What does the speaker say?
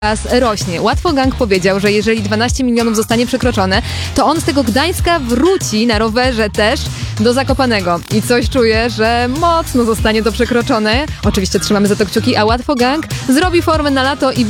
rośnie. Łatwo Gang powiedział, że jeżeli 12 milionów zostanie przekroczone, to on z tego Gdańska wróci na rowerze też do Zakopanego. I coś czuję, że mocno zostanie to przekroczone. Oczywiście trzymamy za to kciuki, a Łatwo Gang zrobi formę na lato i